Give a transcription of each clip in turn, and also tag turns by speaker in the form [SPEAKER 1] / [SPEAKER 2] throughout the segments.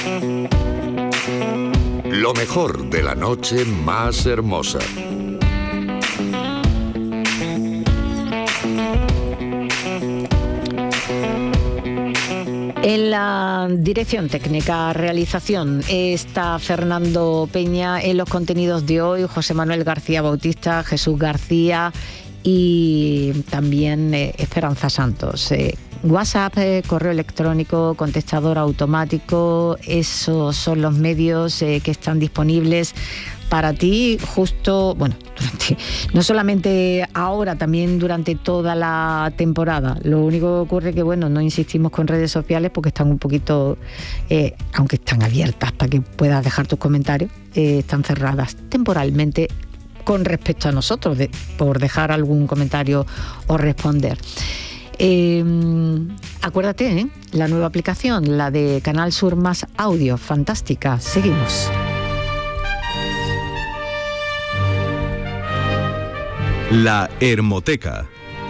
[SPEAKER 1] Lo mejor de la noche más hermosa.
[SPEAKER 2] En la dirección técnica, realización, está Fernando Peña. En los contenidos de hoy, José Manuel García Bautista, Jesús García y también Esperanza Santos. WhatsApp, correo electrónico, contestador automático, esos son los medios que están disponibles para ti justo, no solamente ahora, también durante toda la temporada. Lo único que ocurre que, no insistimos con redes sociales porque están un poquito, aunque están abiertas para que puedas dejar tus comentarios, están cerradas temporalmente con respecto a nosotros, por dejar algún comentario o responder. Acuérdate, la nueva aplicación, la de Canal Sur Más Audio, fantástica. Seguimos.
[SPEAKER 3] La Hermoteca.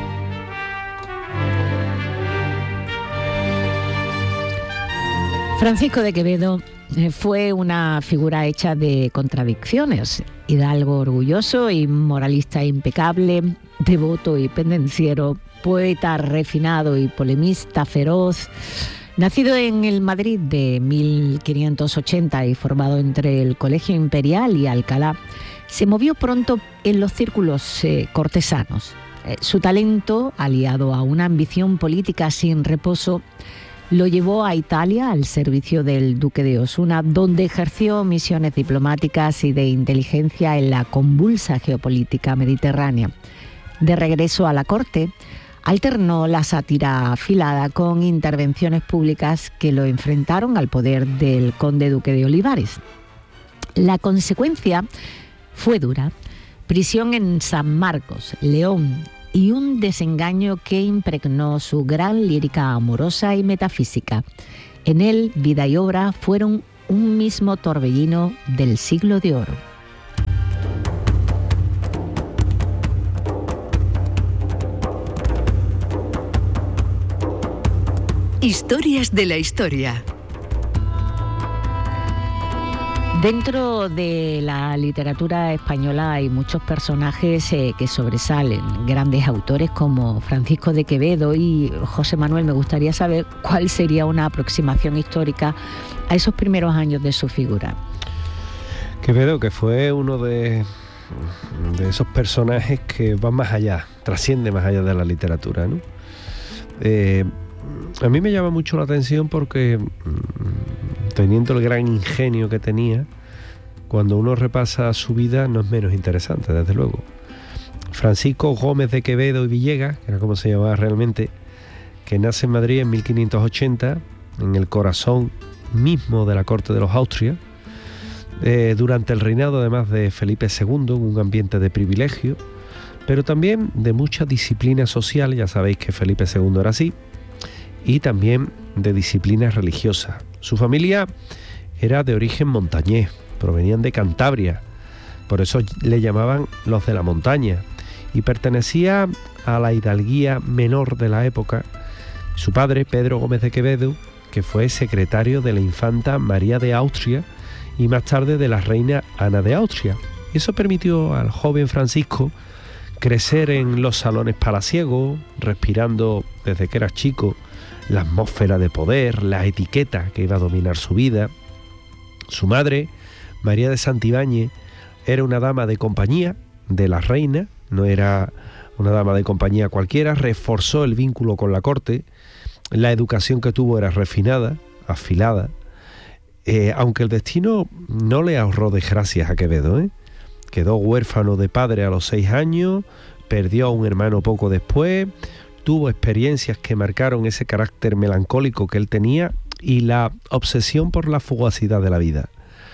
[SPEAKER 2] Francisco de Quevedo fue una figura hecha de contradicciones. Hidalgo orgulloso y moralista impecable, devoto y pendenciero, poeta refinado y polemista feroz. Nacido en el Madrid de 1580 y formado entre el Colegio Imperial y Alcalá, se movió pronto en los círculos cortesanos. Su talento, aliado a una ambición política sin reposo, lo llevó a Italia al servicio del duque de Osuna, donde ejerció misiones diplomáticas y de inteligencia en la convulsa geopolítica mediterránea. De regreso a la corte, alternó la sátira afilada con intervenciones públicas que lo enfrentaron al poder del conde duque de Olivares. La consecuencia fue dura: prisión en San Marcos, León, y un desengaño que impregnó su gran lírica amorosa y metafísica. En él, vida y obra fueron un mismo torbellino del siglo de oro.
[SPEAKER 4] Historias de la historia.
[SPEAKER 2] Dentro de la literatura española hay muchos personajes que sobresalen, grandes autores como Francisco de Quevedo y José Manuel. Me gustaría saber cuál sería una aproximación histórica a esos primeros años de su figura.
[SPEAKER 5] Quevedo, que fue uno de esos personajes que van más allá, trasciende más allá de la literatura, ¿no? A mí me llama mucho la atención porque, teniendo el gran ingenio que tenía, cuando uno repasa su vida no es menos interesante, desde luego. Francisco Gómez de Quevedo y Villegas, que era como se llamaba realmente, que nace en Madrid en 1580, en el corazón mismo de la corte de los Austrias, durante el reinado además de Felipe II, en un ambiente de privilegio, pero también de mucha disciplina social. Ya sabéis que Felipe II era así, y también de disciplina religiosa. Su familia era de origen montañés, provenían de Cantabria, por eso le llamaban los de la montaña, y pertenecía a la hidalguía menor de la época. Su padre, Pedro Gómez de Quevedo, que fue secretario de la infanta María de Austria y más tarde de la reina Ana de Austria. Y eso permitió al joven Francisco crecer en los salones palaciegos, respirando desde que era chico la atmósfera de poder, la etiqueta que iba a dominar su vida. Su madre, María de Santibáñez, era una dama de compañía de la reina, no era una dama de compañía cualquiera, reforzó el vínculo con la corte. La educación que tuvo era refinada, afilada, aunque el destino no le ahorró desgracias a Quevedo, Quedó huérfano de padre a los 6 años, perdió a un hermano poco después, tuvo experiencias que marcaron ese carácter melancólico que él tenía y la obsesión por la fugacidad de la vida.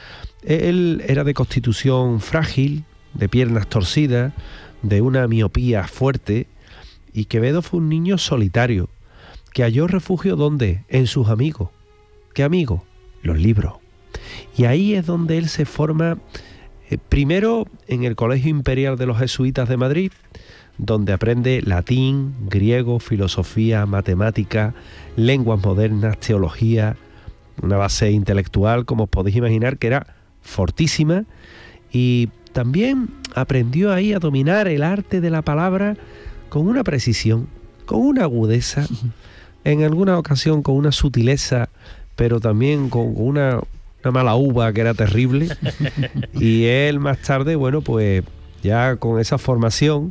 [SPEAKER 5] Él era de constitución frágil, de piernas torcidas, de una miopía fuerte, y Quevedo fue un niño solitario, que halló refugio ¿dónde? En sus amigos. ¿Qué amigos? Los libros. Y ahí es donde él se forma, primero en el Colegio Imperial de los Jesuitas de Madrid, donde aprende latín, griego, filosofía, matemática, lenguas modernas, teología, una base intelectual, como os podéis imaginar, que era fortísima, y también aprendió ahí a dominar el arte de la palabra con una precisión, con una agudeza, en alguna ocasión con una sutileza, pero también con una mala uva que era terrible. Y él más tarde, bueno, pues ya con esa formación,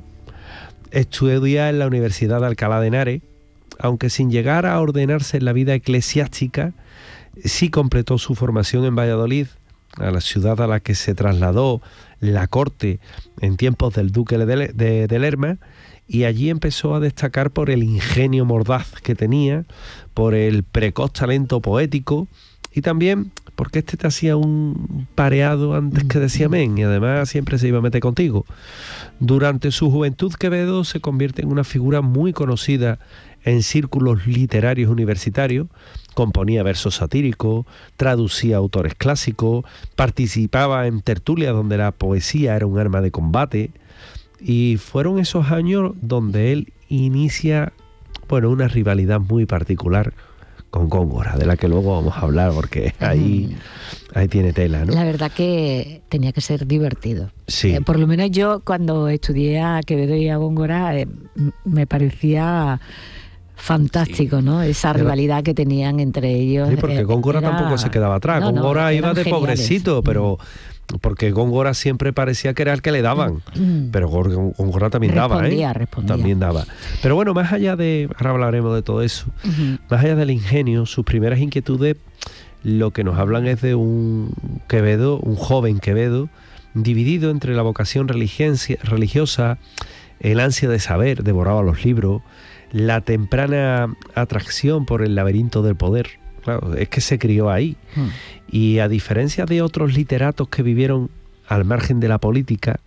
[SPEAKER 5] estudia en la Universidad de Alcalá de Henares, aunque sin llegar a ordenarse en la vida eclesiástica, sí completó su formación en Valladolid, a la ciudad a la que se trasladó la corte en tiempos del duque de Lerma, y allí empezó a destacar por el ingenio mordaz que tenía, por el precoz talento poético, y también porque te hacía un pareado antes que decía amén, y además siempre se iba a meter contigo. Durante su juventud, Quevedo se convierte en una figura muy conocida en círculos literarios universitarios. Componía versos satíricos, traducía autores clásicos, participaba en tertulias donde la poesía era un arma de combate, y fueron esos años donde él inicia, bueno, una rivalidad muy particular con Góngora, de la que luego vamos a hablar, porque ahí tiene tela, ¿no?
[SPEAKER 2] La verdad que tenía que ser divertido.
[SPEAKER 5] Sí.
[SPEAKER 2] Por lo menos yo, cuando estudié a Quevedo y a Góngora, me parecía fantástico, ¿no? Esa rivalidad que tenían entre ellos.
[SPEAKER 5] Sí, porque Góngora tampoco se quedaba atrás. Góngora iba de pobrecito, pero porque Góngora siempre parecía que era el que le daban, pero Góngora también respondía. También daba. Pero bueno, más allá de, ahora hablaremos de todo eso, más allá del ingenio, sus primeras inquietudes, lo que nos hablan es de un Quevedo, un joven Quevedo, dividido entre la vocación religiosa, el ansia de saber, devoraba los libros, la temprana atracción por el laberinto del poder. Claro, es que se crió ahí. Y a diferencia de otros literatos que vivieron al margen de la política,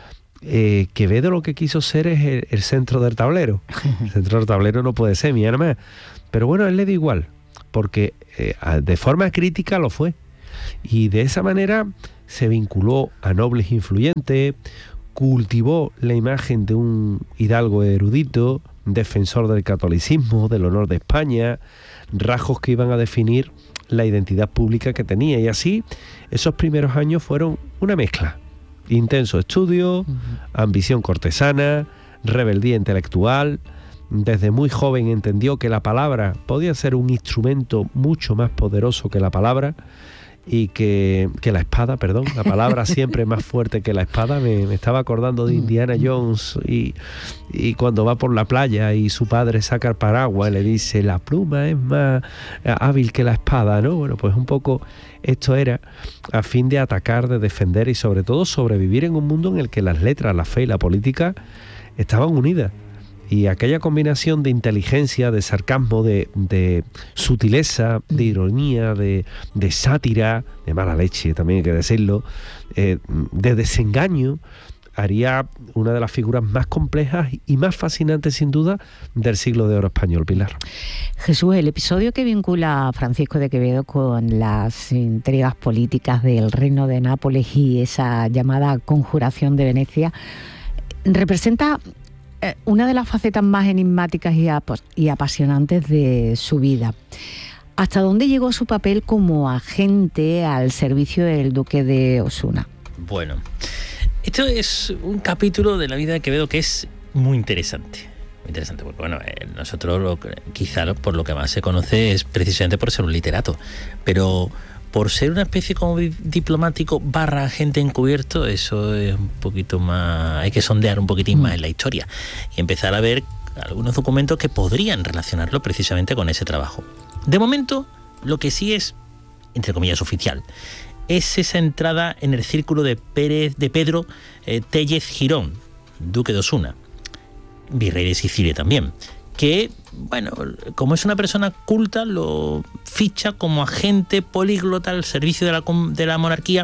[SPEAKER 5] Quevedo lo que quiso ser es el centro del tablero. El centro del tablero no puede ser, mi hermano. Pero bueno, a él le da igual, porque de forma crítica lo fue. Y de esa manera se vinculó a nobles influyentes, cultivó la imagen de un hidalgo erudito, defensor del catolicismo, del honor de España, rasgos que iban a definir la identidad pública que tenía. Y así, esos primeros años fueron una mezcla. Intenso estudio, ambición cortesana, rebeldía intelectual. Desde muy joven entendió que la palabra podía ser un instrumento mucho más poderoso que la palabra, y que la espada, perdón, la palabra siempre es más fuerte que la espada. Me estaba acordando de Indiana Jones y cuando va por la playa y su padre saca el paraguas y le dice, la pluma es más hábil que la espada, ¿no? Bueno, pues un poco esto era a fin de atacar, de defender y sobre todo sobrevivir en un mundo en el que las letras, la fe y la política estaban unidas. Y aquella combinación de inteligencia, de sarcasmo, de sutileza, de ironía, de sátira, de mala leche, también hay que decirlo, de desengaño, haría una de las figuras más complejas y más fascinantes, sin duda, del siglo de oro español, Pilar.
[SPEAKER 2] Jesús, el episodio que vincula a Francisco de Quevedo con las intrigas políticas del Reino de Nápoles y esa llamada Conjuración de Venecia representa una de las facetas más enigmáticas y apasionantes de su vida. ¿Hasta dónde llegó su papel como agente al servicio del duque de Osuna?
[SPEAKER 6] Bueno, esto es un capítulo de la vida de Quevedo que es muy interesante. Muy interesante, porque bueno, nosotros quizá por lo que más se conoce es precisamente por ser un literato, pero por ser una especie como diplomático / agente encubierto, eso es un poquito más, hay que sondear un poquitín más en la historia y empezar a ver algunos documentos que podrían relacionarlo precisamente con ese trabajo. De momento, lo que sí es, entre comillas, oficial, es esa entrada en el círculo de Pedro Téllez Girón, duque de Osuna, virrey de Sicilia también, que, bueno, como es una persona culta, lo ficha como agente políglota al servicio de la monarquía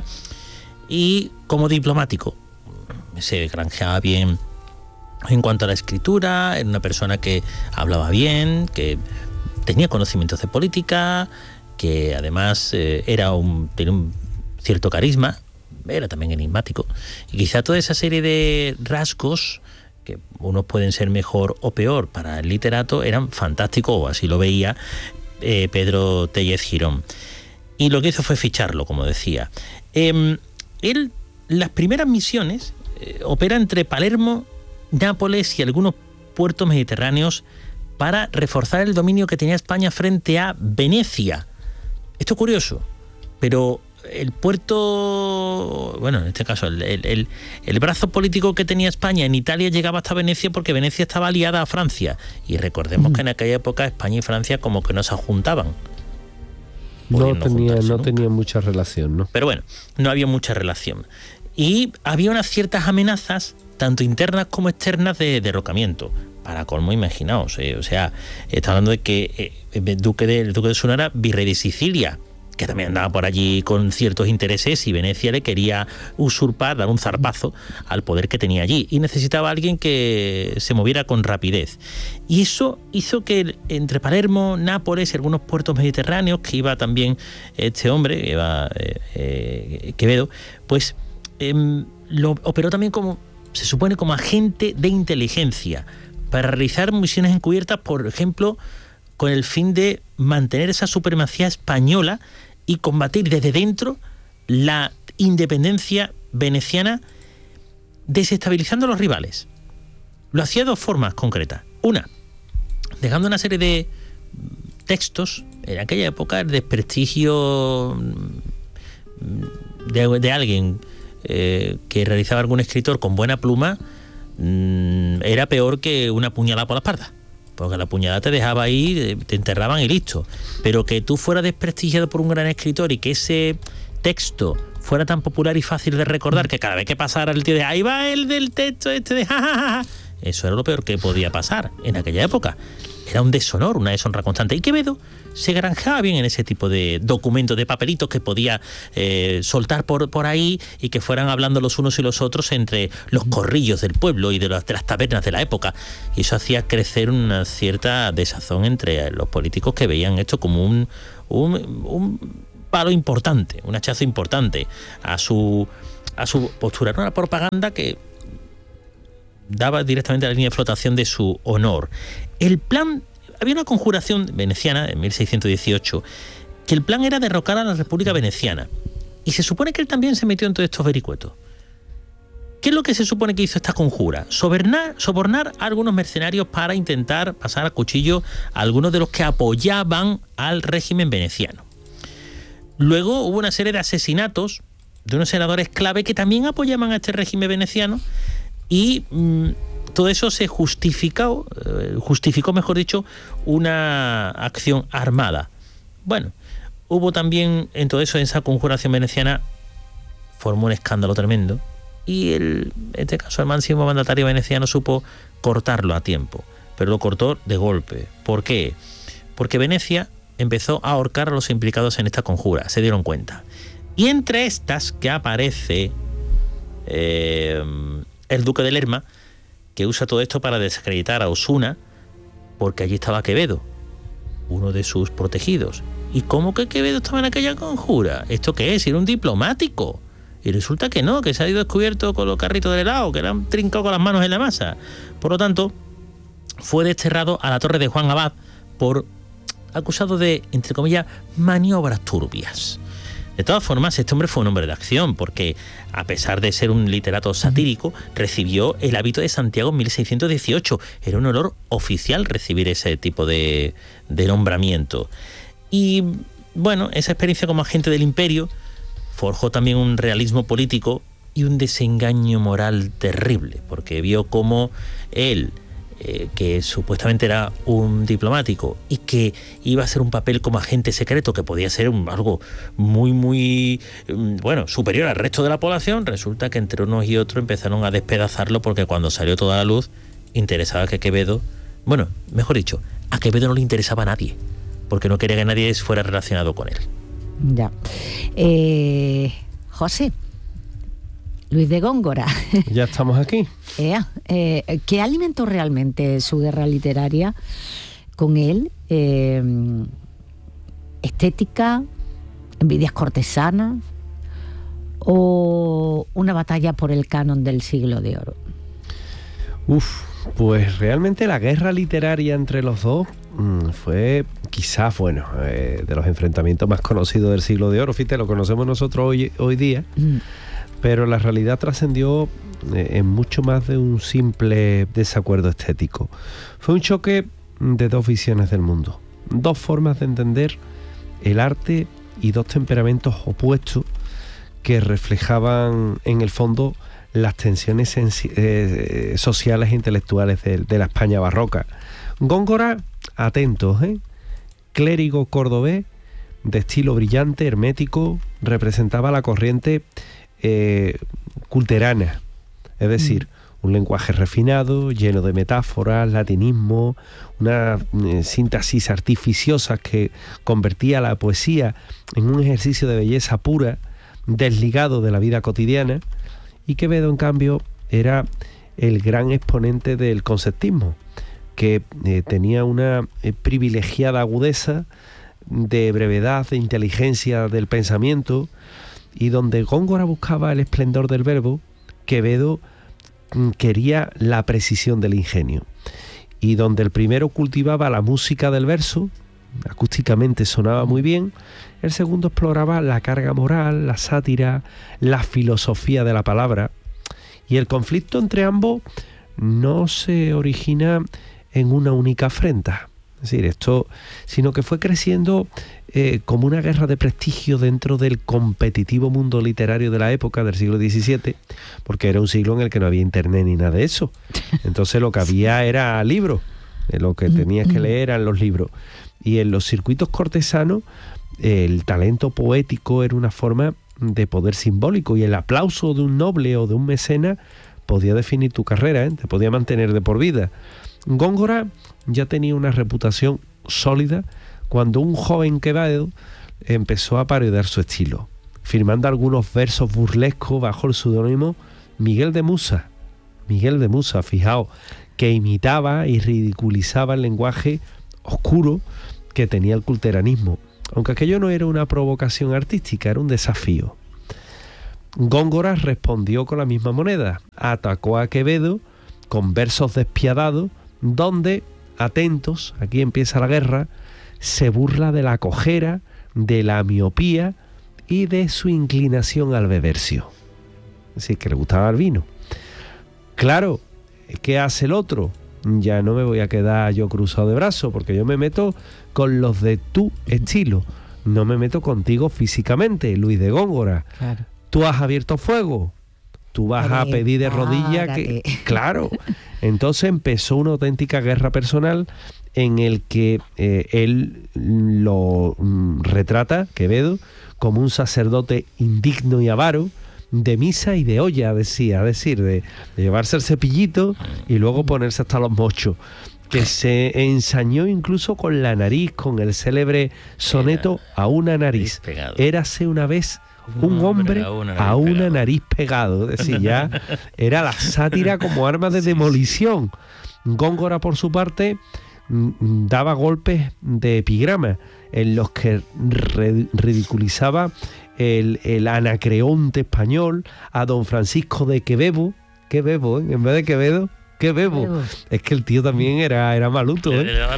[SPEAKER 6] y como diplomático. Se granjeaba bien en cuanto a la escritura, era una persona que hablaba bien, que tenía conocimientos de política, que además tenía un cierto carisma, era también enigmático. Y quizá toda esa serie de rasgos, que unos pueden ser mejor o peor para el literato, eran fantásticos, o así lo veía Pedro Téllez Girón. y lo que hizo fue ficharlo, como decía. Él, las primeras misiones, opera entre Palermo, Nápoles y algunos puertos mediterráneos para reforzar el dominio que tenía España frente a Venecia. Esto es curioso, pero el puerto, bueno, en este caso, el brazo político que tenía España en Italia llegaba hasta Venecia porque Venecia estaba aliada a Francia. Y recordemos que en aquella época España y Francia como que no se juntaban.
[SPEAKER 5] No tenía mucha relación, ¿no?
[SPEAKER 6] Pero bueno, no había mucha relación. Y había unas ciertas amenazas, tanto internas como externas, de derrocamiento. Para colmo, imaginaos. O sea, está hablando de que el duque de Osuna era virrey de Sicilia, que también andaba por allí con ciertos intereses, y Venecia le quería usurpar, dar un zarpazo al poder que tenía allí, y necesitaba a alguien que se moviera con rapidez. Y eso hizo que entre Palermo, Nápoles y algunos puertos mediterráneos, que iba también este hombre, iba Quevedo, pues lo operó también como, se supone, como agente de inteligencia para realizar misiones encubiertas, por ejemplo, con el fin de mantener esa supremacía española y combatir desde dentro la independencia veneciana, desestabilizando a los rivales. Lo hacía de dos formas concretas. Una, dejando una serie de textos, en aquella época el desprestigio de alguien que realizaba algún escritor con buena pluma era peor que una puñalada por la espalda. Porque la puñalada te dejaba ahí, te enterraban y listo. Pero que tú fueras desprestigiado por un gran escritor y que ese texto fuera tan popular y fácil de recordar que cada vez que pasara el tío de ahí va el del texto este de jajaja, eso era lo peor que podía pasar en aquella época. Era un deshonor, una deshonra constante. Y Quevedo se granjeaba bien en ese tipo de documentos, de papelitos que podía soltar por ahí y que fueran hablando los unos y los otros entre los corrillos del pueblo y de las tabernas de la época. Y eso hacía crecer una cierta desazón entre los políticos, que veían esto como un palo importante, un hachazo importante a su postura. Era una propaganda que daba directamente a la línea de flotación de su honor. El plan, había una conjuración veneciana en 1618, que el plan era derrocar a la República Veneciana, y se supone que él también se metió en todos estos vericuetos. ¿Qué es lo que se supone que hizo esta conjura? Sobornar a algunos mercenarios para intentar pasar a cuchillo a algunos de los que apoyaban al régimen veneciano. Luego hubo una serie de asesinatos de unos senadores clave que también apoyaban a este régimen veneciano, y todo eso se justificó, mejor dicho, una acción armada. Bueno, hubo también en todo eso, en esa conjuración veneciana, formó un escándalo tremendo, y en este caso el máximo mandatario veneciano supo cortarlo a tiempo, pero lo cortó de golpe. ¿Por qué? Porque Venecia empezó a ahorcar a los implicados en esta conjura, se dieron cuenta. Y entre estas que aparece el duque de Lerma, que usa todo esto para desacreditar a Osuna, porque allí estaba Quevedo, uno de sus protegidos. ¿Y cómo que Quevedo estaba en aquella conjura? ¿Esto qué es? Era un diplomático. Y resulta que no, que se ha ido descubierto con los carritos del helado, que le han trincado con las manos en la masa. Por lo tanto, fue desterrado a la torre de Juan Abad por acusado de, entre comillas, maniobras turbias. De todas formas, este hombre fue un hombre de acción, porque a pesar de ser un literato satírico, recibió el hábito de Santiago en 1618. Era un honor oficial recibir ese tipo de nombramiento. Y bueno, esa experiencia como agente del imperio forjó también un realismo político y un desengaño moral terrible, porque vio cómo él, que supuestamente era un diplomático y que iba a hacer un papel como agente secreto, que podía ser algo muy superior al resto de la población, resulta que entre unos y otros empezaron a despedazarlo, porque cuando salió toda la luz interesaba que Quevedo, bueno, mejor dicho, a Quevedo no le interesaba a nadie, porque no quería que nadie fuera relacionado con él.
[SPEAKER 2] Ya. José Luis de Góngora.
[SPEAKER 5] Ya estamos aquí.
[SPEAKER 2] ¿Qué alimentó realmente su guerra literaria con él? ¿Estética? ¿Envidias cortesanas? ¿O una batalla por el canon del siglo de oro?
[SPEAKER 5] Pues realmente la guerra literaria entre los dos fue quizás, de los enfrentamientos más conocidos del Siglo de Oro. Fíjate, lo conocemos nosotros hoy día, pero la realidad trascendió en mucho más de un simple desacuerdo estético. Fue un choque de dos visiones del mundo, dos formas de entender el arte y dos temperamentos opuestos que reflejaban en el fondo las tensiones sociales e intelectuales de la España barroca. Góngora, atentos, clérigo cordobés, de estilo brillante, hermético, representaba la corriente culterana, es decir, un lenguaje refinado, lleno de metáforas, latinismo, una síntesis artificiosa que convertía la poesía en un ejercicio de belleza pura, desligado de la vida cotidiana. Y Quevedo, en cambio, era el gran exponente del conceptismo, que tenía una privilegiada agudeza de brevedad, de inteligencia del pensamiento, y donde Góngora buscaba el esplendor del verbo, Quevedo quería la precisión del ingenio. Y donde el primero cultivaba la música del verso, acústicamente sonaba muy bien, el segundo exploraba la carga moral, la sátira, la filosofía de la palabra. Y el conflicto entre ambos no se origina en una única afrenta, es decir, sino que fue creciendo como una guerra de prestigio dentro del competitivo mundo literario de la época, del siglo XVII, porque era un siglo en el que no había internet ni nada de eso. Entonces lo que había era libros, lo que tenías que leer eran los libros. Y en los circuitos cortesanos el talento poético era una forma de poder simbólico, y el aplauso de un noble o de un mecena podía definir tu carrera, te podía mantener de por vida. Góngora ya tenía una reputación sólida cuando un joven Quevedo empezó a parodiar su estilo, firmando algunos versos burlescos bajo el seudónimo Miguel de Musa, fijaos, que imitaba y ridiculizaba el lenguaje oscuro que tenía el culteranismo, aunque aquello no era una provocación artística, era un desafío. Góngora respondió con la misma moneda, atacó a Quevedo con versos despiadados, donde, atentos, aquí empieza la guerra, se burla de la cojera, de la miopía y de su inclinación al bebercio. Es decir, que le gustaba el vino. Claro, ¿qué hace el otro? Ya no me voy a quedar yo cruzado de brazos, porque yo me meto con los de tu estilo, no me meto contigo físicamente, Luis de Góngora. Claro. Tú has abierto fuego, tú vas a pedir de rodillas que... Claro. Entonces empezó una auténtica guerra personal en el que él lo retrata, Quevedo, como un sacerdote indigno y avaro, de misa y de olla, decía, es decir, de llevarse el cepillito y luego ponerse hasta los mochos, que se ensañó incluso con la nariz, con el célebre soneto A una nariz. Érase una vez un hombre a una nariz pegado, es decir, ya era la sátira como arma de demolición. Góngora, por su parte, daba golpes de epigrama en los que ridiculizaba el Anacreonte español, a don Francisco de Quevedo, en vez de Quevedo, Quevedo. Es que el tío también era maluto,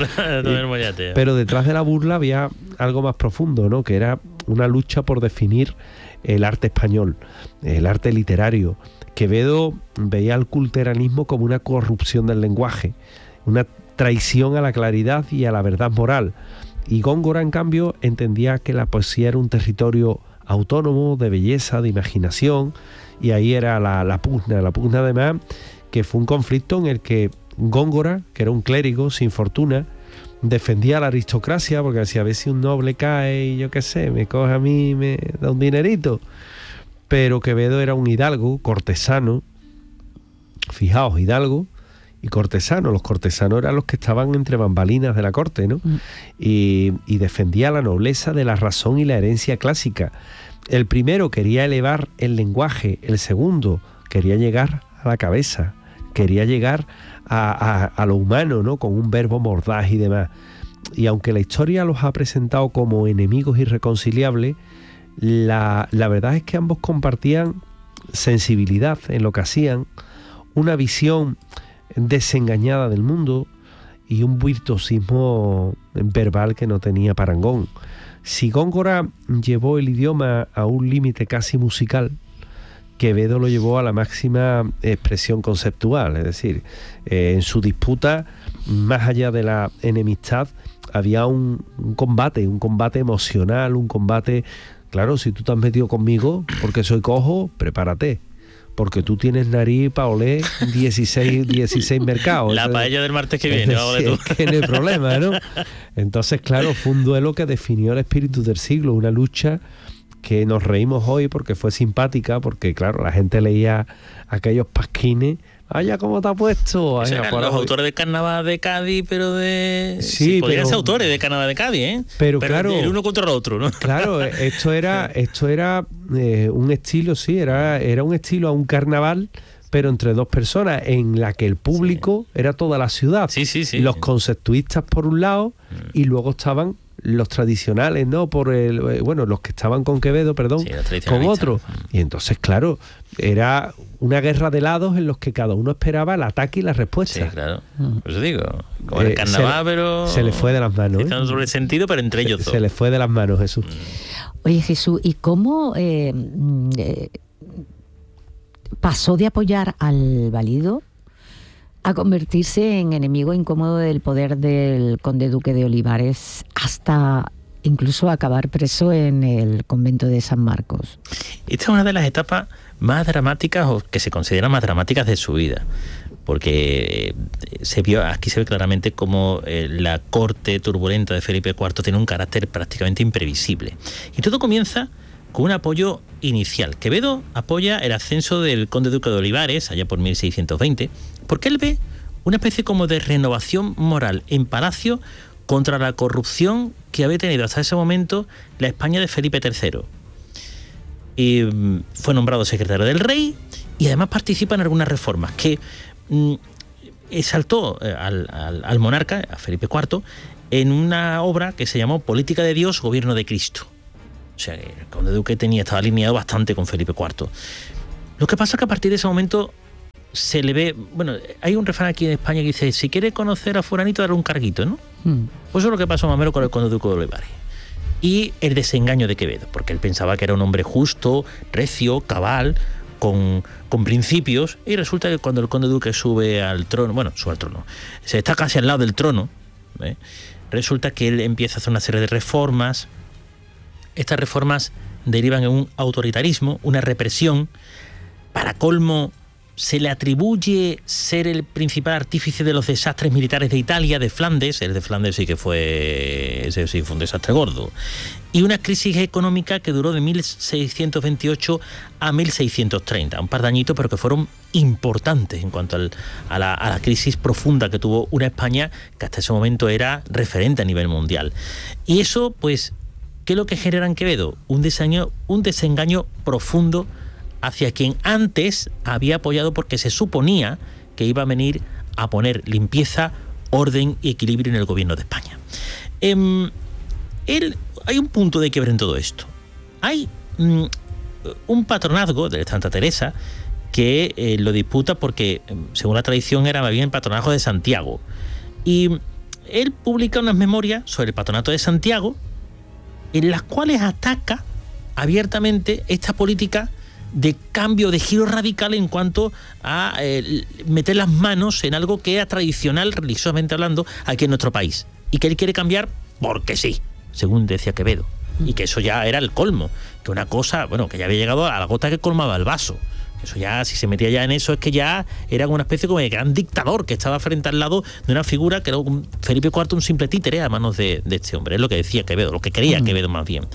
[SPEAKER 5] pero detrás de la burla había algo más profundo, ¿no? Que era una lucha por definir el arte español, el arte literario. Quevedo veía el culteranismo como una corrupción del lenguaje, una traición a la claridad y a la verdad moral. Y Góngora, en cambio, entendía que la poesía era un territorio autónomo, de belleza, de imaginación, y ahí era la pugna además, que fue un conflicto en el que Góngora, que era un clérigo sin fortuna, defendía a la aristocracia, porque decía, a ver si un noble cae y yo qué sé, me coge a mí y me da un dinerito. Pero Quevedo era un hidalgo, cortesano, fijaos, hidalgo y cortesano. Los cortesanos eran los que estaban entre bambalinas de la corte, ¿no? Y defendía la nobleza de la razón y la herencia clásica. El primero quería elevar el lenguaje, el segundo quería llegar a la cabeza, quería llegar a lo humano, ¿no? Con un verbo mordaz y demás. Y aunque la historia los ha presentado como enemigos irreconciliables, la verdad es que ambos compartían sensibilidad en lo que hacían, una visión desengañada del mundo y un virtuosismo verbal que no tenía parangón. Si Góngora llevó el idioma a un límite casi musical, Quevedo lo llevó a la máxima expresión conceptual, es decir, en su disputa, más allá de la enemistad, había un combate emocional, un combate, claro, si tú te has metido conmigo porque soy cojo, prepárate, porque tú tienes nariz para oler 16 mercados.
[SPEAKER 6] La paella del martes que viene, vamos tú.
[SPEAKER 5] Es que no hay problema, ¿no? Entonces, claro, fue un duelo que definió el espíritu del siglo, una lucha que nos reímos hoy porque fue simpática, porque claro, la gente leía aquellos pasquines. ¡Vaya, cómo te ha puesto! Ay,
[SPEAKER 6] eran los autores de Carnaval de Cádiz, pero de... Sí, podrían ser autores de Carnaval de Cádiz, ¿eh?
[SPEAKER 5] Pero claro,
[SPEAKER 6] el uno contra el otro, ¿no?
[SPEAKER 5] Claro, esto era un estilo, sí, era un estilo a un carnaval, pero entre dos personas, en la que el público era toda la ciudad.
[SPEAKER 6] Sí.
[SPEAKER 5] Los conceptuistas por un lado, y luego estaban los tradicionales, ¿no? Los que estaban con Quevedo, con otro. Y entonces, claro, era una guerra de lados en los que cada uno esperaba el ataque y la respuesta.
[SPEAKER 6] Sí, claro. Por eso digo, como el carnaval, pero...
[SPEAKER 5] Se le fue de las manos.
[SPEAKER 6] Está en doble sentido, pero entre ellos dos.
[SPEAKER 5] Se le fue de las manos, Jesús.
[SPEAKER 2] Oye, Jesús, ¿y cómo pasó de apoyar al valido a convertirse en enemigo incómodo del poder del conde duque de Olivares, hasta incluso acabar preso en el convento de San Marcos?
[SPEAKER 6] Esta es una de las etapas más dramáticas, o que se consideran más dramáticas de su vida, porque aquí se ve claramente cómo la corte turbulenta de Felipe IV tiene un carácter prácticamente imprevisible. Y todo comienza con un apoyo inicial. Quevedo apoya el ascenso del conde duque de Olivares, allá por 1620, porque él ve una especie como de renovación moral en Palacio contra la corrupción que había tenido hasta ese momento la España de Felipe III. Y fue nombrado secretario del rey y además participa en algunas reformas que exaltó al monarca, a Felipe IV, en una obra que se llamó Política de Dios, Gobierno de Cristo. O sea, el conde duque estaba alineado bastante con Felipe IV. Lo que pasa es que a partir de ese momento se le ve... Bueno, hay un refrán aquí en España que dice: si quiere conocer a fulanito, darle un carguito, ¿no? Pues eso es lo que pasó más o menos con el conde duque de Olivares. Y el desengaño de Quevedo, porque él pensaba que era un hombre justo, recio, cabal, con principios, y resulta que cuando el conde duque sube al trono, se está casi al lado del trono, resulta que él empieza a hacer una serie de reformas. Estas reformas derivan en un autoritarismo, una represión. Para colmo, se le atribuye ser el principal artífice de los desastres militares de Italia, de Flandes. El de Flandes sí que fue un desastre gordo. Y una crisis económica que duró de 1628 a 1630. Un par de añitos, pero que fueron importantes en cuanto a la crisis profunda que tuvo una España que hasta ese momento era referente a nivel mundial. Y eso, pues, ¿qué es lo que genera en Quevedo? Un desengaño profundo hacia quien antes había apoyado, porque se suponía que iba a venir a poner limpieza, orden y equilibrio en el gobierno de España. Hay un punto de quiebre en todo esto. Hay un patronazgo de Santa Teresa que lo disputa porque, según la tradición, era más bien el patronazgo de Santiago. Y él publica unas memorias sobre el patronato de Santiago, en las cuales ataca abiertamente esta política de cambio, de giro radical en cuanto a meter las manos en algo que era tradicional, religiosamente hablando, aquí en nuestro país, y que él quiere cambiar porque sí, según decía Quevedo, y que eso ya era el colmo, que una cosa, que ya había llegado a la gota que colmaba el vaso. Eso ya, si se metía ya en eso, es que ya era una especie como de gran dictador que estaba frente al lado de una figura que era Felipe IV, un simple títere a manos de este hombre. Es lo que decía Quevedo, lo que quería Quevedo más bien.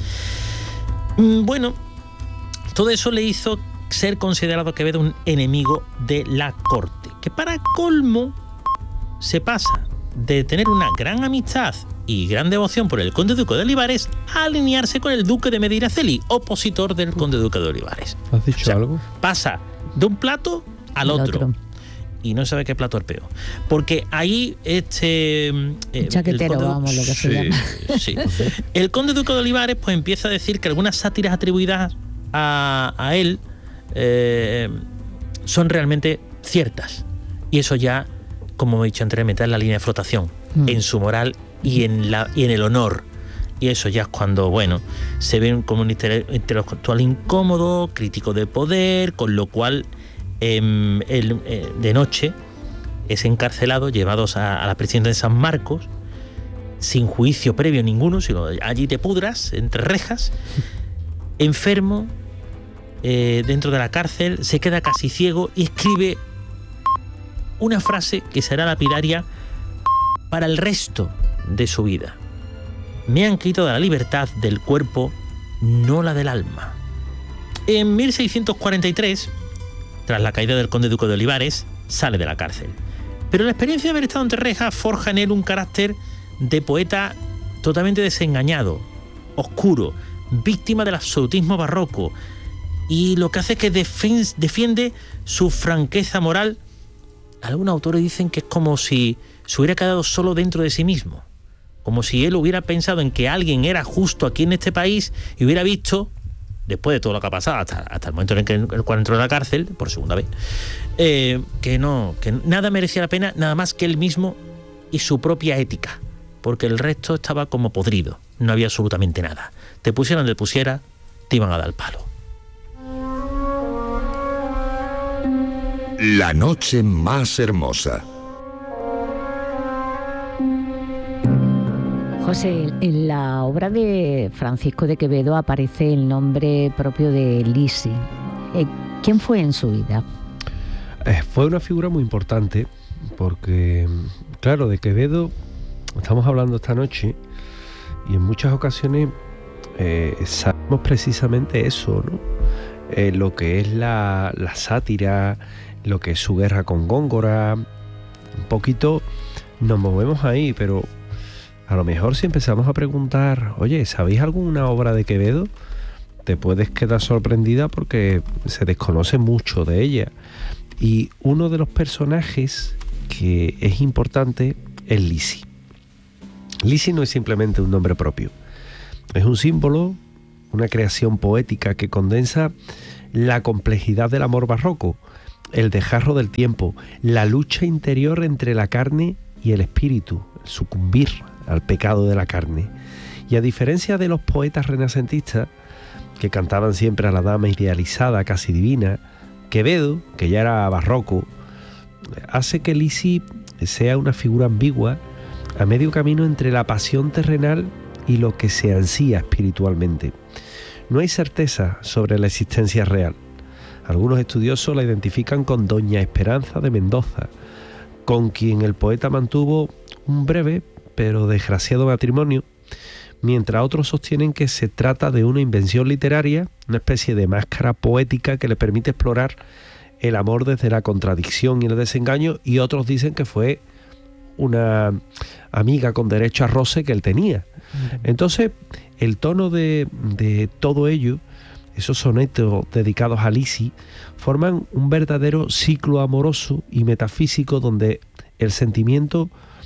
[SPEAKER 6] Todo eso le hizo ser considerado Quevedo un enemigo de la corte, que para colmo se pasa de tener una gran amistad y gran devoción por el conde duque de Olivares a alinearse con el duque de Medinaceli, opositor del conde duque de Olivares.
[SPEAKER 5] ¿Has dicho algo?
[SPEAKER 6] Pasa de un plato al otro. Y no sabe qué plato es peor. Porque ahí
[SPEAKER 2] chaquetero, lo que se llama.
[SPEAKER 6] Sí. El conde duque de Olivares pues empieza a decir que algunas sátiras atribuidas a él son realmente ciertas. Y eso ya, como he dicho anteriormente, es la línea de flotación. en su moral y en el honor. Y eso ya es cuando, bueno, se ve como un intelectual incómodo, crítico de poder, con lo cual de noche es encarcelado, llevado a la prisión de San Marcos, sin juicio previo ninguno, sino allí te pudras, entre rejas, enfermo, dentro de la cárcel, se queda casi ciego y escribe una frase que será lapidaria para el resto de su vida. Me han quitado la libertad del cuerpo, no la del alma. En 1643, tras la caída del conde duque de Olivares, sale de la cárcel. Pero la experiencia de haber estado entre rejas forja en él un carácter de poeta totalmente desengañado, oscuro, víctima del absolutismo barroco, y lo que hace es que defiende su franqueza moral. Algunos autores dicen que es como si se hubiera quedado solo dentro de sí mismo, como si él hubiera pensado en que alguien era justo aquí en este país y hubiera visto, después de todo lo que ha pasado, hasta el momento en el cual entró en la cárcel, por segunda vez, que nada merecía la pena, nada más que él mismo y su propia ética, porque el resto estaba como podrido, no había absolutamente nada. Te pusieran donde pusiera, te iban a dar el palo.
[SPEAKER 1] La noche más hermosa.
[SPEAKER 2] José, en la obra de Francisco de Quevedo aparece el nombre propio de Lisi. ¿Quién fue en su vida?
[SPEAKER 5] Fue una figura muy importante porque, claro, de Quevedo estamos hablando esta noche y en muchas ocasiones sabemos precisamente eso, ¿no? Lo que es la sátira, lo que es su guerra con Góngora. Un poquito nos movemos ahí, pero a lo mejor si empezamos a preguntar, oye, ¿sabéis alguna obra de Quevedo? Te puedes quedar sorprendida porque se desconoce mucho de ella. Y uno de los personajes que es importante es Lisi. Lisi no es simplemente un nombre propio. Es un símbolo, una creación poética que condensa la complejidad del amor barroco, el desgarro del tiempo, la lucha interior entre la carne y el espíritu, el sucumbir al pecado de la carne. Y a diferencia de los poetas renacentistas, que cantaban siempre a la dama idealizada, casi divina, Quevedo, que ya era barroco, hace que Lisi sea una figura ambigua, a medio camino entre la pasión terrenal y lo que se ansía espiritualmente. No hay certeza sobre la existencia real. Algunos estudiosos la identifican con Doña Esperanza de Mendoza, con quien el poeta mantuvo un breve pero desgraciado matrimonio, mientras otros sostienen que se trata de una invención literaria, una especie de máscara poética que le permite explorar el amor desde la contradicción y el desengaño, y otros dicen que fue una amiga con derecho a roce que él tenía. Entonces, el tono de todo ello, esos sonetos dedicados a Lisi, forman un verdadero ciclo amoroso y metafísico donde el sentimiento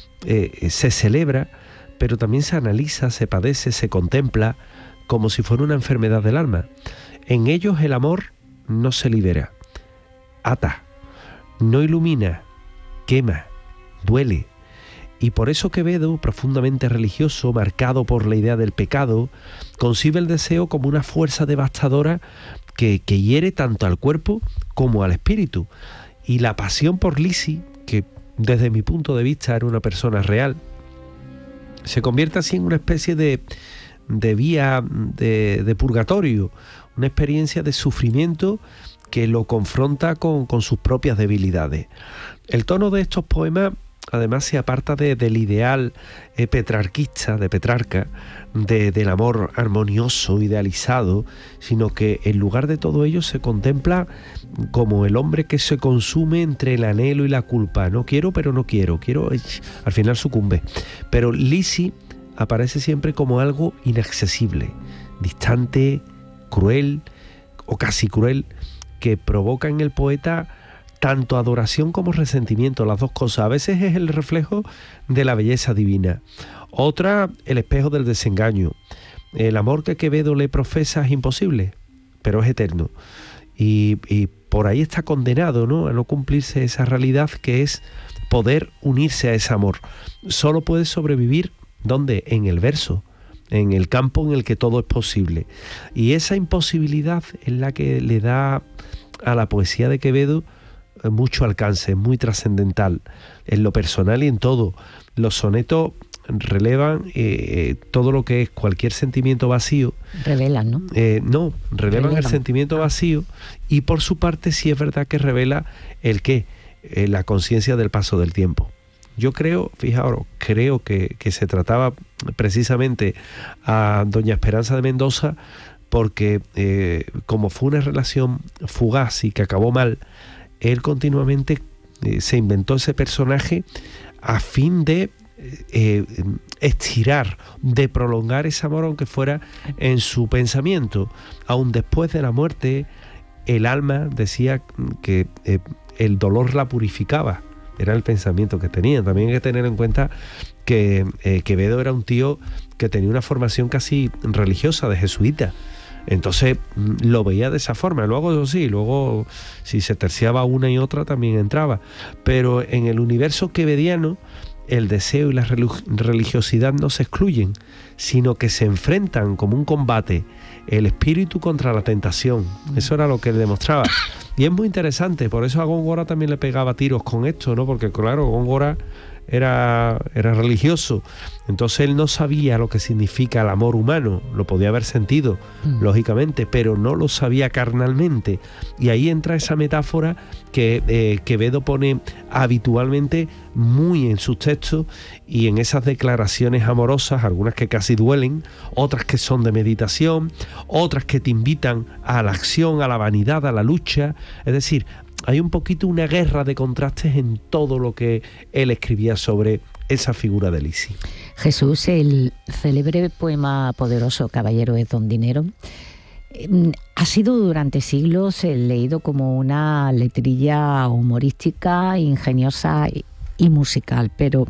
[SPEAKER 5] se celebra, pero también se analiza, se padece, se contempla como si fuera una enfermedad del alma. En ellos el amor no se libera, ata, no ilumina, quema, duele. Y por eso Quevedo, profundamente religioso, marcado por la idea del pecado, concibe el deseo como una fuerza devastadora que hiere tanto al cuerpo como al espíritu. Y la pasión por Lisi, que desde mi punto de vista era una persona real, se convierte así en una especie de vía de purgatorio, una experiencia de sufrimiento que lo confronta con sus propias debilidades. El tono de estos poemas además se aparta del ideal petrarquista, de Petrarca, del amor armonioso, idealizado, sino que en lugar de todo ello se contempla como el hombre que se consume entre el anhelo y la culpa. No quiero, pero no quiero, al final sucumbe. Pero Lisi aparece siempre como algo inaccesible, distante, cruel o casi cruel, que provoca en el poeta tanto adoración como resentimiento, las dos cosas. A veces es el reflejo de la belleza divina, otra el espejo del desengaño. El amor que Quevedo le profesa es imposible, pero es eterno. Y por ahí está condenado, ¿no?, a no cumplirse esa realidad que es poder unirse a ese amor. Solo puede sobrevivir, ¿dónde? En el verso, en el campo en el que todo es posible. Y esa imposibilidad es la que le da a la poesía de Quevedo mucho alcance, muy trascendental, en lo personal y en todo. Los sonetos relevan todo lo que es cualquier sentimiento vacío.
[SPEAKER 2] Revelan, ¿no?
[SPEAKER 5] No, relevan el sentimiento vacío, y por su parte sí es verdad que revela el qué, la conciencia del paso del tiempo. Yo creo, fijaos, que se trataba precisamente a doña Esperanza de Mendoza porque como fue una relación fugaz y que acabó mal, él continuamente se inventó ese personaje a fin de estirar, de prolongar ese amor, aunque fuera en su pensamiento. Aún después de la muerte, el alma decía que el dolor la purificaba. Era el pensamiento que tenía. También hay que tener en cuenta que Quevedo era un tío que tenía una formación casi religiosa, de jesuita. Entonces lo veía de esa forma. Luego, eso sí, luego si se terciaba una y otra también entraba. Pero en el universo quevediano, el deseo y la religiosidad no se excluyen, sino que se enfrentan como un combate, el espíritu contra la tentación. Eso era lo que él demostraba. Y es muy interesante, por eso a Góngora también le pegaba tiros con esto, ¿no? Porque claro, Góngora era religioso, entonces él no sabía lo que significa el amor humano. Lo podía haber sentido, lógicamente, pero no lo sabía carnalmente. Y ahí entra esa metáfora que Quevedo pone habitualmente muy en sus textos y en esas declaraciones amorosas, algunas que casi duelen, otras que son de meditación, otras que te invitan a la acción, a la vanidad, a la lucha. Es decir, hay un poquito una guerra de contrastes en todo lo que él escribía sobre esa figura de Lisi.
[SPEAKER 2] Jesús, el célebre poema poderoso Caballero es Don Dinero ha sido durante siglos leído como una letrilla humorística, ingeniosa y musical, pero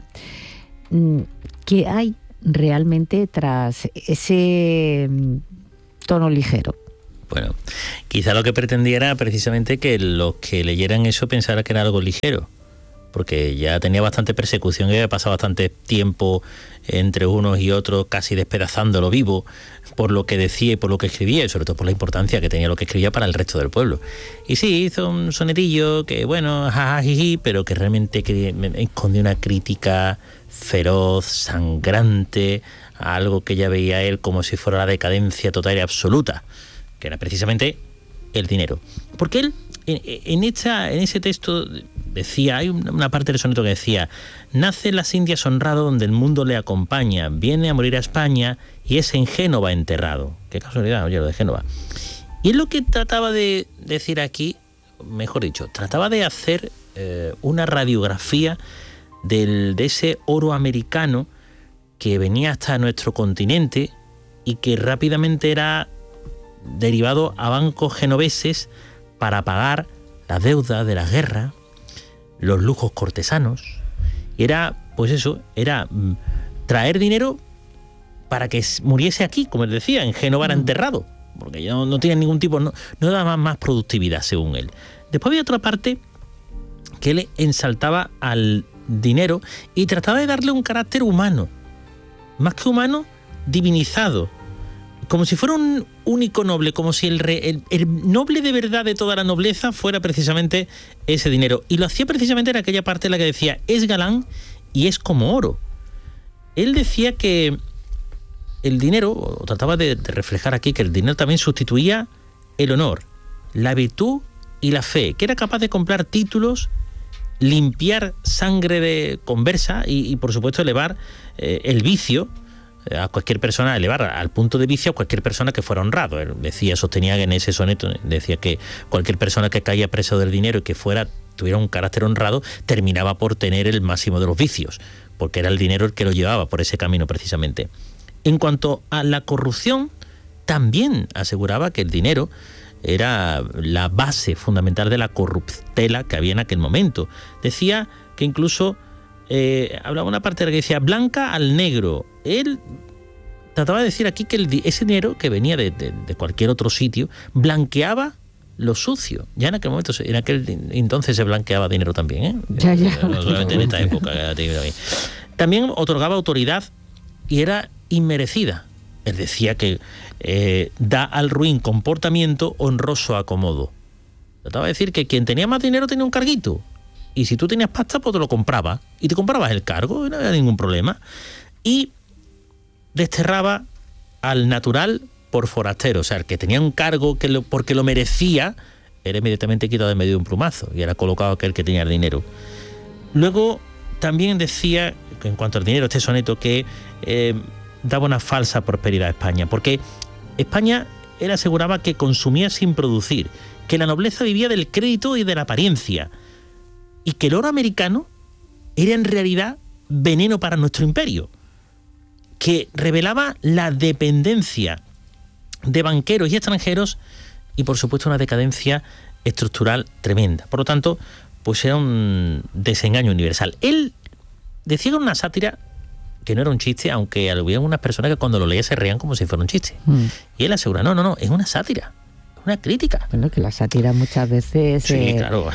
[SPEAKER 2] ¿qué hay realmente tras ese tono ligero?
[SPEAKER 6] Bueno, quizá lo que pretendía era precisamente que los que leyeran eso pensaran que era algo ligero, porque ya tenía bastante persecución y había pasado bastante tiempo entre unos y otros casi despedazándolo vivo por lo que decía y por lo que escribía, y sobre todo por la importancia que tenía lo que escribía para el resto del pueblo. Y sí, hizo un sonetillo que, bueno, jajajiji, pero que realmente escondía una crítica feroz, sangrante, a algo que ya veía él como si fuera la decadencia total y absoluta, que era precisamente el dinero. Porque él, en ese texto decía, hay una parte del soneto que decía: nace en las Indias honrado donde el mundo le acompaña, viene a morir a España y es en Génova enterrado. Qué casualidad, oye, lo de Génova. Y es lo que trataba de decir aquí, mejor dicho, trataba de hacer una radiografía de ese oro americano que venía hasta nuestro continente y que rápidamente era derivado a bancos genoveses para pagar las deudas de la guerra, los lujos cortesanos. Y era, pues eso, era traer dinero para que muriese aquí, como él decía, en Génova era enterrado, porque ya no tenía ningún tipo, no daba más productividad, según él. Después había otra parte que él ensaltaba al dinero y trataba de darle un carácter humano, más que humano, divinizado, como si fuera un único noble, como si el noble de verdad de toda la nobleza fuera precisamente ese dinero. Y lo hacía precisamente en aquella parte en la que decía: es galán y es como oro. Él decía que el dinero, o trataba de reflejar aquí, que el dinero también sustituía el honor, la virtud y la fe, que era capaz de comprar títulos, limpiar sangre de conversa y por supuesto elevar el vicio a cualquier persona, elevar al punto de vicio a cualquier persona que fuera honrado. Él decía, sostenía en ese soneto, decía que cualquier persona que caía preso del dinero y que tuviera un carácter honrado, terminaba por tener el máximo de los vicios, porque era el dinero el que lo llevaba por ese camino precisamente. En cuanto a la corrupción, también aseguraba que el dinero era la base fundamental de la corruptela que había en aquel momento. Decía que incluso hablaba una parte de la que decía blanca al negro. Él trataba de decir aquí que ese dinero que venía de cualquier otro sitio blanqueaba lo sucio. Ya en aquel momento, en aquel entonces se blanqueaba dinero también, ¿eh?
[SPEAKER 2] Ya.
[SPEAKER 6] No solamente en esta época. También otorgaba autoridad y era inmerecida. Él decía que da al ruin comportamiento honroso acomodo. Trataba de decir que quien tenía más dinero tenía un carguito. Y si tú tenías pasta, pues te lo comprabas. Y te comprabas el cargo, y no había ningún problema. Y desterraba al natural por forastero. O sea, el que tenía un cargo porque lo merecía, era inmediatamente quitado de medio de un plumazo. Y era colocado aquel que tenía el dinero. Luego, también decía, que en cuanto al dinero, este soneto, que daba una falsa prosperidad a España. Porque España, él aseguraba que consumía sin producir, que la nobleza vivía del crédito y de la apariencia, y que el oro americano era en realidad veneno para nuestro imperio, que revelaba la dependencia de banqueros y extranjeros y, por supuesto, una decadencia estructural tremenda. Por lo tanto, pues era un desengaño universal. Él decía que era una sátira, que no era un chiste, aunque había unas personas que cuando lo leían se reían como si fuera un chiste. Y él asegura, no, es una sátira, es una crítica.
[SPEAKER 2] Bueno, que la sátira muchas veces...
[SPEAKER 6] Sí, claro.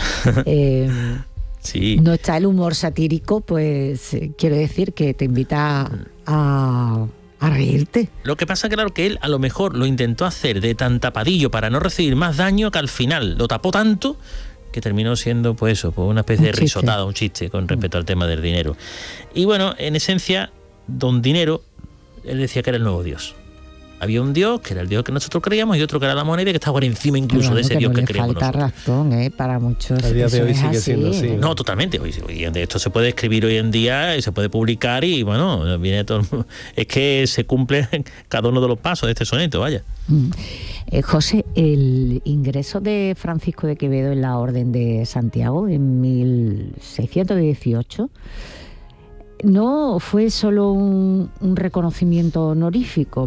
[SPEAKER 6] Sí.
[SPEAKER 2] No está el humor satírico, pues quiero decir que te invita a reírte.
[SPEAKER 6] Lo que pasa, claro, que él a lo mejor lo intentó hacer de tan tapadillo para no recibir más daño, que al final lo tapó tanto que terminó siendo, pues eso, pues una especie de risotada, un chiste con respecto al tema del dinero. Y bueno, en esencia, don Dinero, él decía que era el nuevo Dios. Había un Dios, que era el Dios que nosotros creíamos, y otro que era la moneda, que estaba por encima incluso de ese Dios que creíamos nosotros.
[SPEAKER 2] Falta razón, para muchos.
[SPEAKER 5] A día de hoy sigue siendo así.
[SPEAKER 6] No, totalmente. Hoy esto se puede escribir hoy en día y se puede publicar y bueno, viene todo. Es que se cumple cada uno de los pasos de este soneto, vaya.
[SPEAKER 2] José, el ingreso de Francisco de Quevedo en la Orden de Santiago en 1618 no fue solo un reconocimiento honorífico.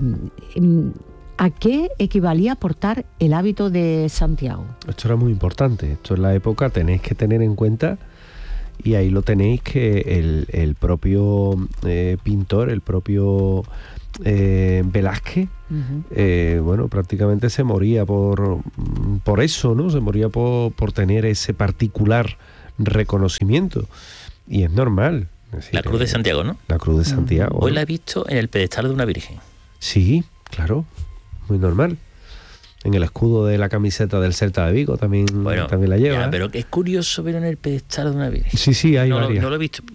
[SPEAKER 2] ¿A qué equivalía portar el hábito de Santiago?
[SPEAKER 5] Esto era muy importante. Esto en la época tenéis que tener en cuenta, y ahí lo tenéis, que el propio pintor, el propio Velázquez, bueno, prácticamente se moría por eso, ¿no? Se moría por tener ese particular reconocimiento. Y es normal. Es decir,
[SPEAKER 6] la Cruz de Santiago, ¿no?
[SPEAKER 5] La Cruz de Santiago.
[SPEAKER 6] Hoy la he visto en el pedestal de una virgen.
[SPEAKER 5] Sí, claro, muy normal. En el escudo de la camiseta del Celta de Vigo también la lleva.
[SPEAKER 6] Ya, pero es curioso ver en el pedestal de una virgen.
[SPEAKER 5] Sí, hay varias.
[SPEAKER 6] No lo he visto.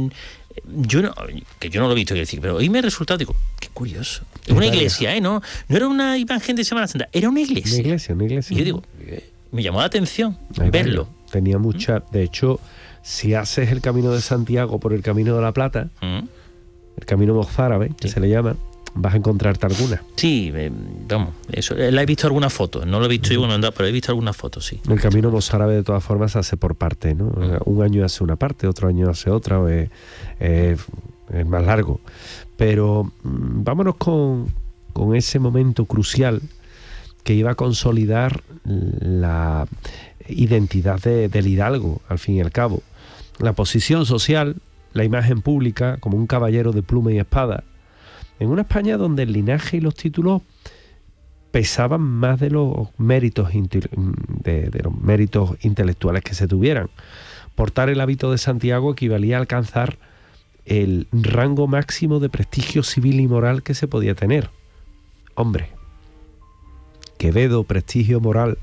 [SPEAKER 6] Yo no lo he visto, quiero decir, pero hoy me ha resultado, digo, qué curioso. Es una iglesia, no era una imagen de Semana Santa, era una iglesia.
[SPEAKER 5] Una iglesia.
[SPEAKER 6] Y yo digo, me llamó la atención verlo.
[SPEAKER 5] Tenía mucha, de hecho, si haces el Camino de Santiago por el Camino de la Plata, el Camino Mozárabe, que se le llama, vas a encontrarte algunas. Sí,
[SPEAKER 6] vamos, eso, la he visto algunas fotos, no lo he visto yo cuando andaba, pero he visto algunas fotos, sí.
[SPEAKER 5] El Camino Mozárabe de todas formas se hace por parte, ¿no? Un año hace una parte, otro año hace otra, es más largo. Pero vámonos con ese momento crucial que iba a consolidar la identidad del hidalgo, al fin y al cabo. La posición social, la imagen pública como un caballero de pluma y espada, en una España donde el linaje y los títulos pesaban más de los méritos intelectuales que se tuvieran. Portar el hábito de Santiago equivalía a alcanzar el rango máximo de prestigio civil y moral que se podía tener. Hombre, Quevedo, prestigio moral.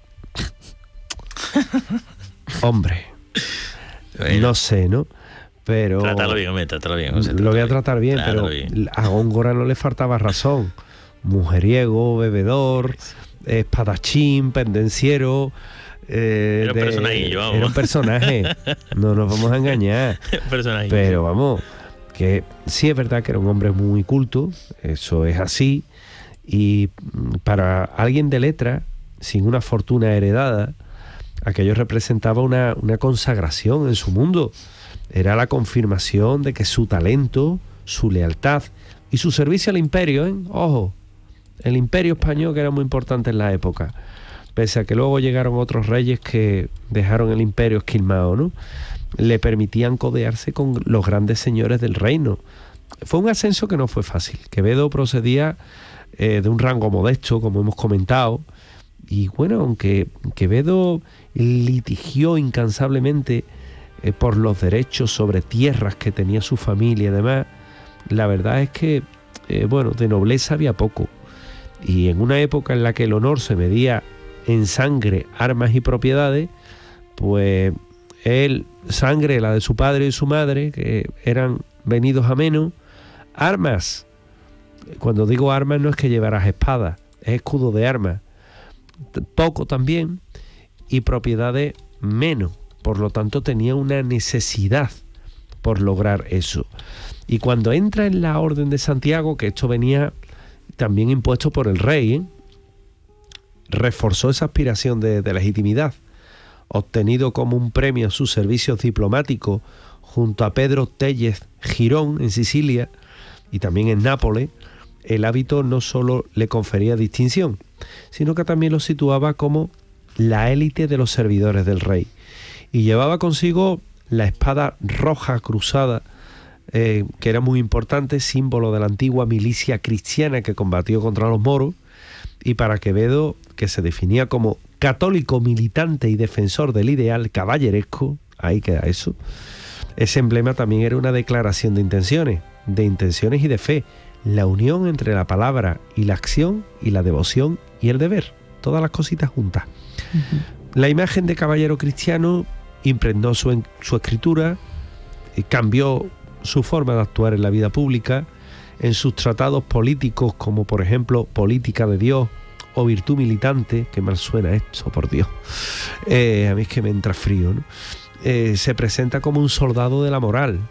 [SPEAKER 5] Hombre, bueno, no sé, ¿no? Pero
[SPEAKER 6] trátalo bien,
[SPEAKER 5] lo voy a tratar bien, pero a Góngora no le faltaba razón. Mujeriego, bebedor, espadachín, pendenciero.
[SPEAKER 6] Era un personaje, vamos.
[SPEAKER 5] Era un personaje, no nos vamos a engañar. Pero vamos, que sí es verdad que era un hombre muy culto, eso es así, y para alguien de letra, sin una fortuna heredada, aquello representaba una consagración en su mundo. Era la confirmación de que su talento, su lealtad y su servicio al imperio, ojo, el imperio español, que era muy importante en la época, pese a que luego llegaron otros reyes que dejaron el imperio esquilmado, ¿no?, le permitían codearse con los grandes señores del reino. Fue un ascenso que no fue fácil. Quevedo procedía de un rango modesto, como hemos comentado, y bueno, aunque Quevedo litigió incansablemente por los derechos sobre tierras que tenía su familia y demás. La verdad es que, de nobleza había poco. Y en una época en la que el honor se medía en sangre, armas y propiedades, pues él, sangre, la de su padre y su madre, que eran venidos a menos, armas, cuando digo armas no es que llevaras espadas, es escudo de armas, poco también, y propiedades menos, por lo tanto tenía una necesidad por lograr eso. Y cuando entra en la Orden de Santiago, que esto venía también impuesto por el rey, reforzó esa aspiración de legitimidad, obtenido como un premio a sus servicios diplomáticos junto a Pedro Tellez Girón en Sicilia y también en Nápoles. El hábito no solo le confería distinción, sino que también lo situaba como la élite de los servidores del rey. Y llevaba consigo la espada roja cruzada, que era muy importante, símbolo de la antigua milicia cristiana que combatió contra los moros, y para Quevedo, que se definía como católico militante y defensor del ideal caballeresco, ahí queda eso, ese emblema también era una declaración de intenciones y de fe, la unión entre la palabra y la acción y la devoción y el deber, todas las cositas juntas. La imagen de caballero cristiano impregnó su escritura, cambió su forma de actuar en la vida pública, en sus tratados políticos como por ejemplo Política de Dios o Virtud Militante, que mal suena esto, por Dios, a mí es que me entra frío, ¿no? Se presenta como un soldado de la moral,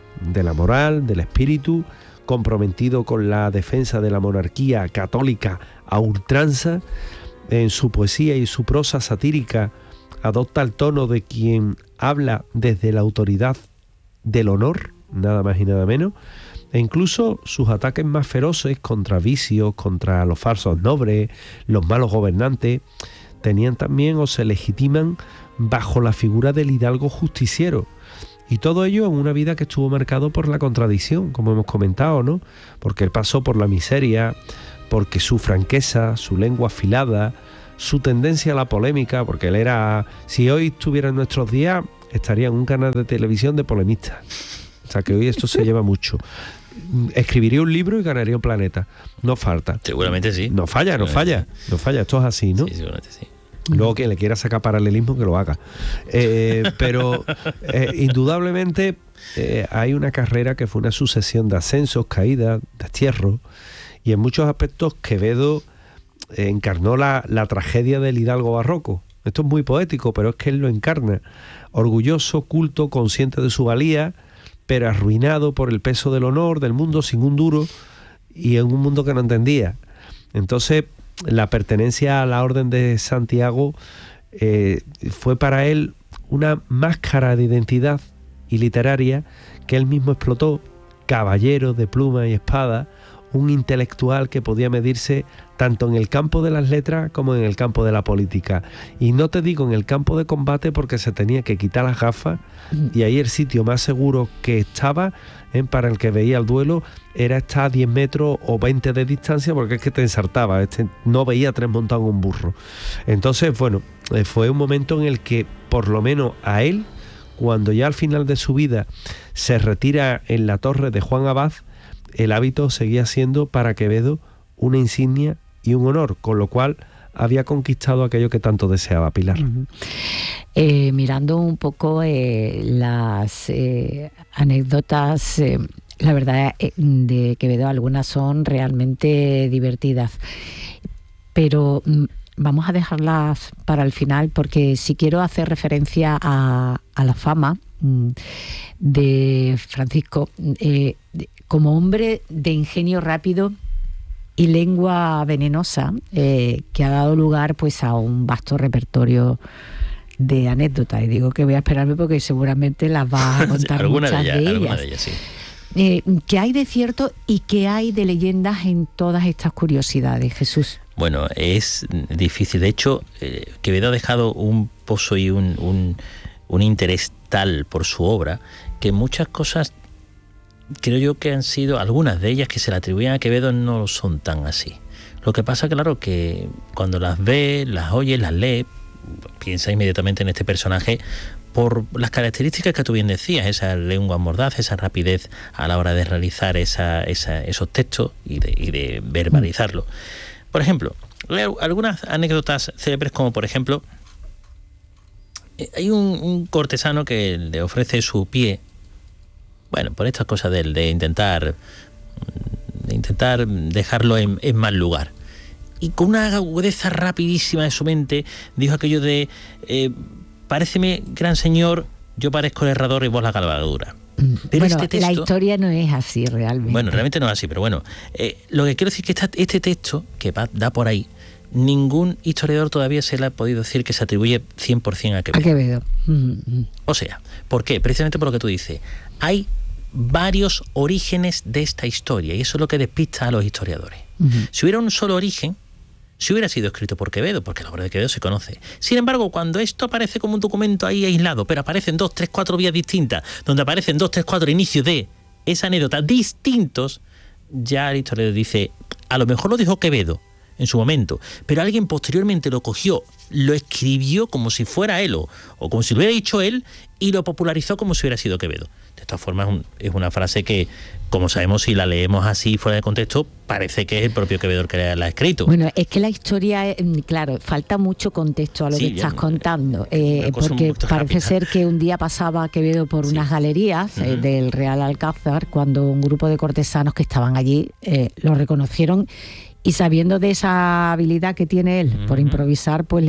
[SPEAKER 5] del espíritu, comprometido con la defensa de la monarquía católica a ultranza. En su poesía y su prosa satírica adopta el tono de quien habla desde la autoridad del honor, nada más y nada menos, e incluso sus ataques más feroces contra vicios, contra los falsos nobles, los malos gobernantes, tenían también o se legitiman bajo la figura del hidalgo justiciero. Y todo ello en una vida que estuvo marcado por la contradicción, como hemos comentado, ¿no? Porque él pasó por la miseria, porque su franqueza, su lengua afilada, su tendencia a la polémica, porque él era, si hoy estuviera en nuestros días, estaría en un canal de televisión de polemistas. O sea que hoy esto se lleva mucho. Escribiría un libro y ganaría un planeta. No falta.
[SPEAKER 6] Seguramente sí.
[SPEAKER 5] No falla. Esto es así, ¿no?
[SPEAKER 6] Sí, seguramente sí.
[SPEAKER 5] Luego quien le quiera sacar paralelismo que lo haga. Pero indudablemente hay una carrera que fue una sucesión de ascensos, caídas, destierros, y en muchos aspectos Quevedo encarnó la tragedia del hidalgo barroco. Esto es muy poético, pero es que él lo encarna. Orgulloso, culto, consciente de su valía, pero arruinado por el peso del honor, del mundo sin un duro y en un mundo que no entendía. Entonces, la pertenencia a la Orden de Santiago fue para él una máscara de identidad y literaria que él mismo explotó, caballero de pluma y espada, un intelectual que podía medirse tanto en el campo de las letras como en el campo de la política. Y no te digo en el campo de combate porque se tenía que quitar las gafas, y ahí el sitio más seguro que estaba para el que veía el duelo era estar a 10 metros o 20 de distancia, porque es que te ensartaba, no veía tres montados en un burro. Entonces, bueno, fue un momento en el que por lo menos a él, cuando ya al final de su vida se retira en la torre de Juan Abad, el hábito seguía siendo para Quevedo una insignia y un honor, con lo cual había conquistado aquello que tanto deseaba, Pilar.
[SPEAKER 2] Mirando un poco las anécdotas, la verdad de Quevedo, algunas son realmente divertidas, pero vamos a dejarlas para el final, porque sí quiero hacer referencia a la fama de Francisco como hombre de ingenio rápido y lengua venenosa, que ha dado lugar pues a un vasto repertorio de anécdotas. Y digo que voy a esperarme porque seguramente las va a contar muchas de ellas. Sí. ¿Qué hay de cierto y qué hay de leyendas en todas estas curiosidades, Jesús?
[SPEAKER 6] Bueno, es difícil. De hecho, Quevedo ha dejado un pozo y un interés tal por su obra que muchas cosas, creo yo que han sido, algunas de ellas que se le atribuyen a Quevedo no son tan así. Lo que pasa, claro, que cuando las ves, las oyes, las lees, piensa inmediatamente en este personaje por las características que tú bien decías, esa lengua mordaz, esa rapidez a la hora de realizar esos textos y de verbalizarlo. Por ejemplo, algunas anécdotas célebres, como por ejemplo, hay un cortesano que le ofrece su pie, bueno, por estas cosas de intentar dejarlo en mal lugar. Y con una agudeza rapidísima de su mente dijo aquello de paréceme, gran señor, yo parezco el herrador y vos la cabalgadura. Pero
[SPEAKER 2] bueno,
[SPEAKER 6] este texto,
[SPEAKER 2] la historia no es así realmente.
[SPEAKER 6] Bueno, realmente no es así, pero bueno, lo que quiero decir es que este texto que da por ahí, ningún historiador todavía se le ha podido decir que se atribuye 100% a Quevedo.
[SPEAKER 2] A Quevedo.
[SPEAKER 6] O sea, ¿por qué? Precisamente por lo que tú dices. Hay varios orígenes de esta historia y eso es lo que despista a los historiadores. Si hubiera un solo origen, si hubiera sido escrito por Quevedo, porque la obra de Quevedo se conoce. Sin embargo, cuando esto aparece como un documento ahí aislado, pero aparecen 2, 3, 4 vías distintas, donde aparecen 2, 3, 4 inicios de esa anécdota distintos, ya el historiador dice, a lo mejor lo dijo Quevedo en su momento, pero alguien posteriormente lo cogió, lo escribió como si fuera él o como si lo hubiera dicho él y lo popularizó como si hubiera sido Quevedo. De todas formas, es una frase que, como sabemos, si la leemos así fuera de contexto, parece que es el propio Quevedo el que la ha escrito.
[SPEAKER 2] Bueno, es que la historia, claro, falta mucho contexto a lo que estás contando, porque parece ser que un día pasaba Quevedo por unas galerías del Real Alcázar, cuando un grupo de cortesanos que estaban allí lo reconocieron. Y sabiendo de esa habilidad que tiene él por improvisar, pues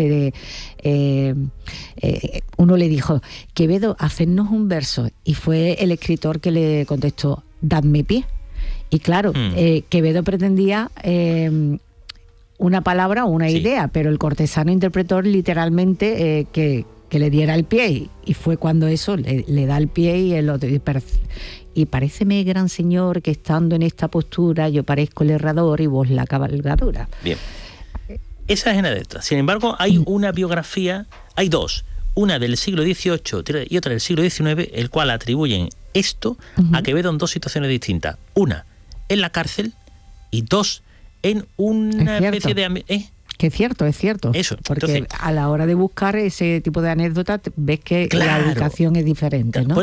[SPEAKER 2] uno le dijo, Quevedo, hacednos un verso. Y fue el escritor que le contestó, dadme pie. Y claro, Quevedo pretendía una palabra o una idea, pero el cortesano interpretó literalmente que le diera el pie. Y fue cuando eso le da el pie y el otro... Y paréceme, gran señor, que estando en esta postura yo parezco el herrador y vos la cabalgadura.
[SPEAKER 6] Bien. Esa es una de estas. Sin embargo, hay una biografía, hay dos. Una del siglo XVIII y otra del siglo XIX, el cual atribuyen esto a Quevedo en dos situaciones distintas. Una, en la cárcel, y dos, en una especie de...
[SPEAKER 2] Que es cierto.
[SPEAKER 6] Eso.
[SPEAKER 2] Porque
[SPEAKER 6] entonces,
[SPEAKER 2] a la hora de buscar ese tipo de anécdotas ves que la ubicación es diferente, ¿no?